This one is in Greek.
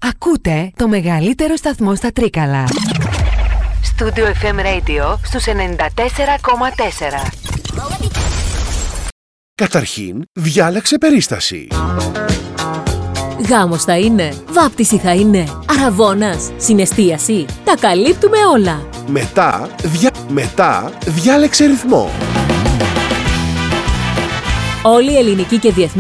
Ακούτε το μεγαλύτερο σταθμό στα Τρίκαλα. Studio FM Radio στους 94,4. Καταρχήν, διάλεξε περίσταση. Γάμος θα είναι, βάπτιση θα είναι, αραβώνας, συναισθίαση. Τα καλύπτουμε όλα. Μετά, διάλεξε ρυθμό. Όλη η ελληνική και διεθνή